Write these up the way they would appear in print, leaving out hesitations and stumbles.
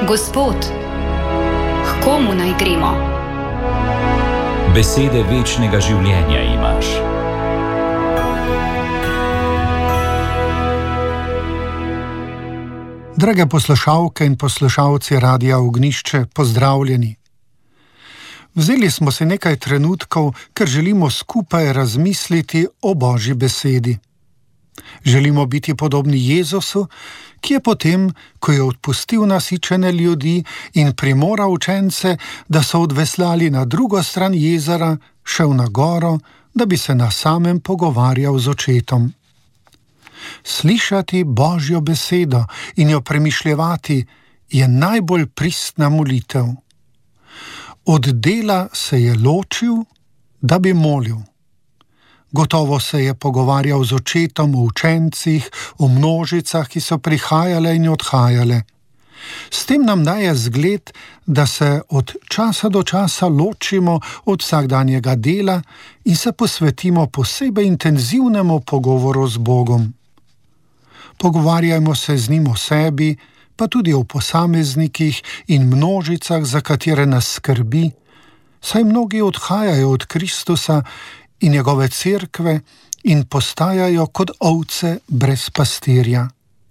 Gospod, k komu naj gremo? Besede večnega življenja imaš. Drage poslušalke in poslušalci Radia Ognjišče, pozdravljeni. Vzeli smo si nekaj trenutkov, ker želimo skupaj razmisliti o Božji besedi. Želimo biti podobni Jezusu, ki je potem, ko je odpustil nasičene ljudi in primoral učence, da so odveslali na drugo stran jezera, šel na goro, da bi se na samem pogovarjal z očetom. Slišati Božjo besedo in jo premišljevati je najbolj pristna molitev. Od dela se je ločil, da bi molil. Gotovo se je pogovarjal z očetom o učencih, o množicah, ki so prihajale in odhajale. S tem nam daje zgled, da se od časa do časa ločimo od vsakdanjega dela in se posvetimo posebej intenzivnemu pogovoru z Bogom. Pogovarjajmo se z njim o sebi, pa tudi o posameznikih in množicah, za katere nas skrbi, saj mnogi odhajajo od Kristusa in njegove cerkve in postajajo kot ovce brez pastirja.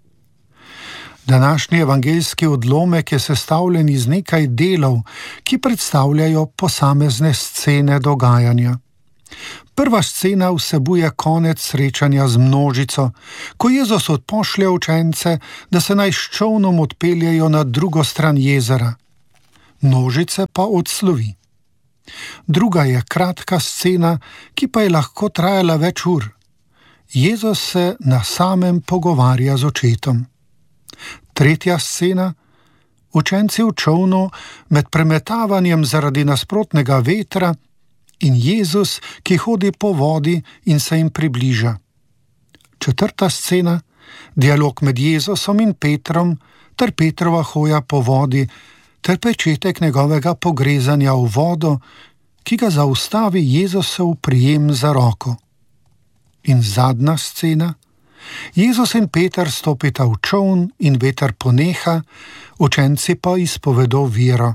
Današnji evangeljski odlomek je sestavljen iz nekaj delov, ki predstavljajo posamezne scene dogajanja. Prva scena vsebuje konec srečanja z množico, ko Jezus odpošlje učence, da se naj s čolnom odpeljejo na drugo stran jezera. Množice pa odslovi. Druga je kratka scena, ki pa je lahko trajala več ur. Jezus se na samem pogovarja z očetom. Tretja scena. Učenci v čolnu med premetavanjem zaradi nasprotnega vetra in Jezus, ki hodi po vodi in se jim približa. Četrta scena. Dialog med Jezusom in Petrom ter Petrova hoja po vodi ter začetek njegovega pogrezanja v vodo, ki ga zaustavi Jezusov prijem za roko. In zadnja scena. Jezus in Peter stopita v čoln in veter poneha, učenci pa izpovedo vero.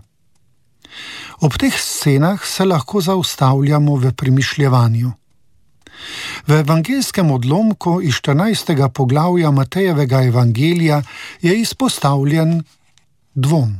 Ob teh scenah se lahko zaustavljamo v premišljevanju. V evangeljskem odlomku iz 14. poglavja Matejevega evangelija je izpostavljen dvom.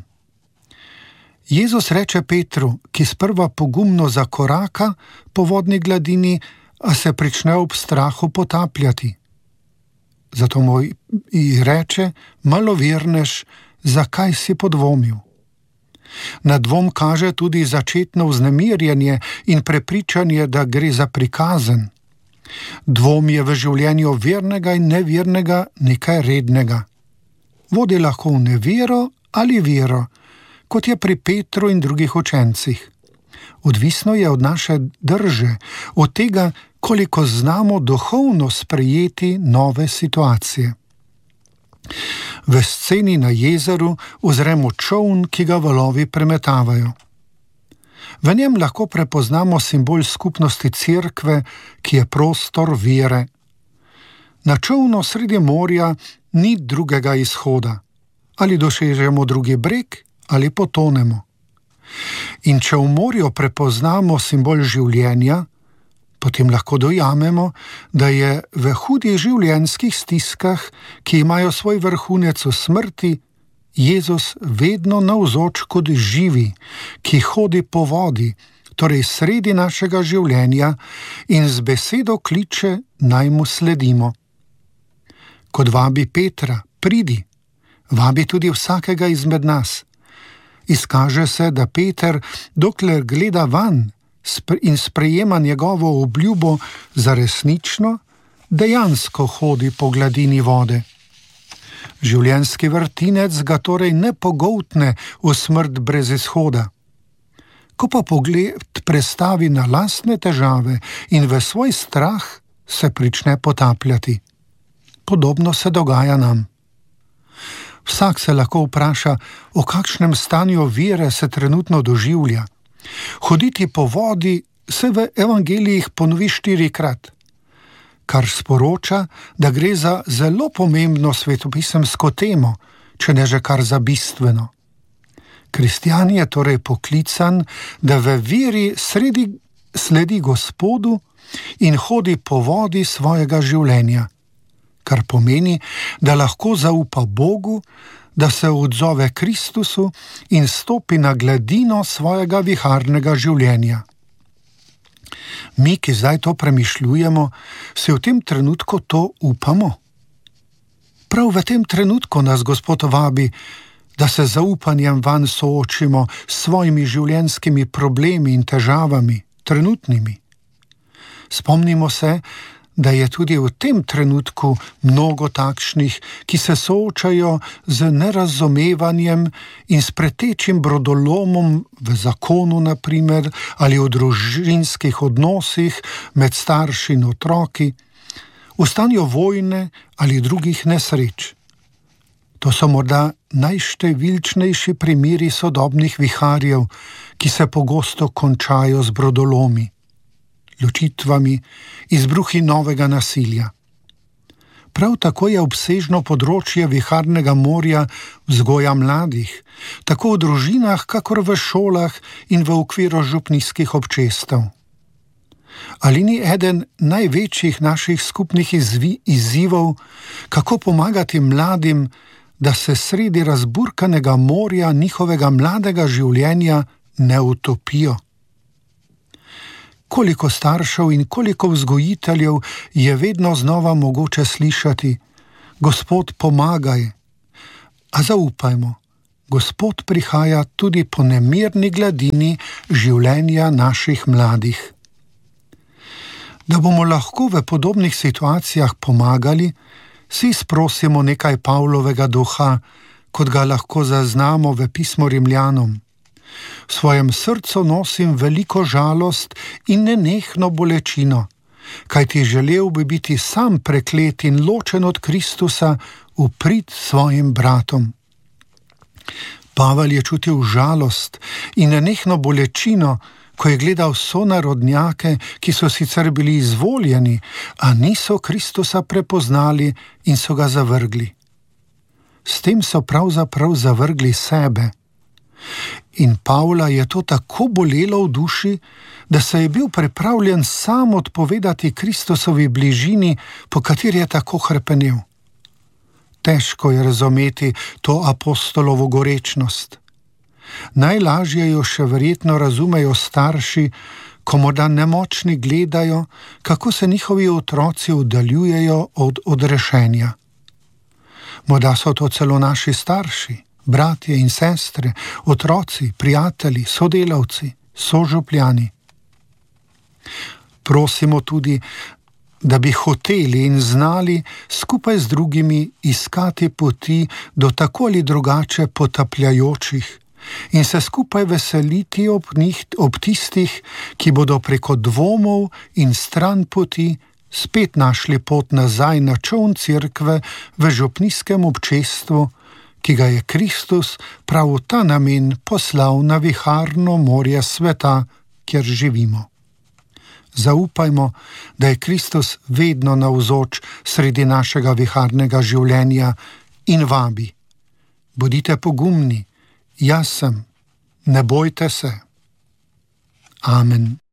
Jezus reče Petru, ki sprva pogumno zakoraka po vodni gladini, a se prične ob strahu potapljati. Zato mu reče, malovernež, zakaj si podvomil? Na dvom kaže tudi začetno vznemirjenje in prepričanje, da gre za prikazen. Dvom je v življenju vernega in nevernega nekaj rednega. Vodi lahko v nevero ali vero, kot je pri Petru in drugih učencih. Odvisno je od naše drže, od tega, koliko znamo duhovno sprejeti nove situacije. V sceni na jezeru uzremo čoln, ki ga valovi premetavajo. V njem lahko prepoznamo simbol skupnosti cerkve, ki je prostor vere. Na čolnu sredi morja ni drugega izhoda. Ali dosežemo drugi breg, ali potonemo. In če v morju prepoznamo simbol življenja, potem lahko dojamemo, da je v hudih življenjskih stiskah, ki imajo svoj vrhunec v smrti, Jezus vedno navzoč kot živi, ki hodi po vodi, torej sredi našega življenja in z besedo kliče, naj mu sledimo. Kot vabi Petra, pridi, vabi tudi vsakega izmed nas. Izkaže se, da Peter, dokler gleda vanj in sprejema njegovo obljubo za resnično, dejansko hodi po gladini vode. Življenjski vrtinec ga torej ne pogoltne v smrt brez izhoda. Ko pa pogled prestavi na lastne težave in v svoj strah, se prične potapljati. Podobno se dogaja nam. Vsak se lahko vpraša, o kakšnem stanju vere se trenutno doživlja. Hoditi po vodi se v evangelijih ponovi 4-krat. kar sporoča, da gre za zelo pomembno svetopisemsko temo, če ne že kar za bistveno. Kristjan je torej poklican, da v veri sledi Gospodu in hodi po vodi svojega življenja, kar pomeni, da lahko zaupa Bogu, da se odzove Kristusu in stopi na gladino svojega viharnega življenja. Mi, ki zdaj to premišljujemo, si v tem trenutku to upamo. Prav v tem trenutku nas Gospod vabi, da se zaupanjem vanj soočimo s svojimi življenjskimi problemi in težavami, trenutnimi. Spomnimo se, da je tudi v tem trenutku mnogo takšnih, ki se soočajo z nerazumevanjem in s pretečim brodolomom v zakonu, naprimer, ali v družinskih odnosih med starši in otroki, v stanju vojne ali drugih nesreč. To so morda najštevilčnejši primeri sodobnih viharjev, ki se pogosto končajo z brodolomi, ločitvami, izbruhi novega nasilja. Prav tako je obsežno področje viharnega morja vzgoja mladih, tako v družinah, kakor v šolah in v okviru župnijskih občestev. Ali ni eden največjih naših skupnih izzivov, kako pomagati mladim, da se sredi razburkanega morja njihovega mladega življenja ne utopijo? Koliko staršev in koliko vzgojiteljev je vedno znova mogoče slišati: Gospod, pomagaj. A zaupajmo, Gospod prihaja tudi po nemirni gladini življenja naših mladih. Da bomo lahko v podobnih situacijah pomagali, si sprosimo nekaj Pavlovega duha, kot ga lahko zaznamo v pismu Rimljanom. V svojem srcu nosim veliko žalost in nenehno bolečino, kajti želel bi biti sam preklet in ločen od Kristusa v prid svojim bratom. Pavel je čutil žalost in nenehno bolečino, ko je gledal sonarodnjake, ki so sicer bili izvoljeni, a niso Kristusa prepoznali in so ga zavrgli. S tem so pravzaprav zavrgli sebe. In Pavla je to tako bolelo v duši, da se je bil pripravljen sam odpovedati Kristusovi bližini, po kateri je tako hrepenel. Težko je razumeti to apostolovo gorečnost. Najlažje jo še verjetno razumejo starši, ko morda nemočni gledajo, kako se njihovi otroci oddaljujejo od odrešenja. Morda so to celo naši starši, bratje in sestre, otroci, prijatelji, sodelavci, sožupljani. Prosimo tudi, da bi hoteli in znali skupaj z drugimi iskati poti do tako ali drugače potapljajočih in se skupaj veseliti ob tistih, ki bodo preko dvomov in stran poti spet našli pot nazaj na čoln cerkve v župnijskem občestvu, ki ga je Kristus prav v ta namen poslal na viharno morje sveta, kjer živimo. Zaupajmo, da je Kristus vedno navzoč sredi našega viharnega življenja in vabi: bodite pogumni, jaz sem, ne bojte se. Amen.